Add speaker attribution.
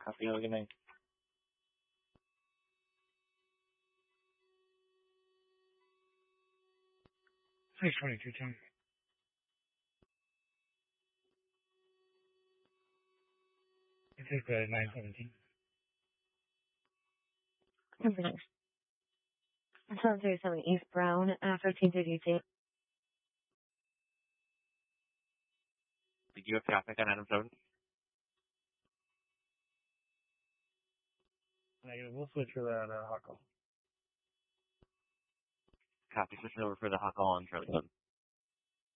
Speaker 1: Copy, have a good night.
Speaker 2: 6:22 time. It took 9:17.
Speaker 3: Company. 737 East Brown, 1332.
Speaker 1: Did you have traffic on Adam 7?
Speaker 2: Negative. We'll switch for that hot call.
Speaker 1: Copy, switching over for the hot call on Charlie 7.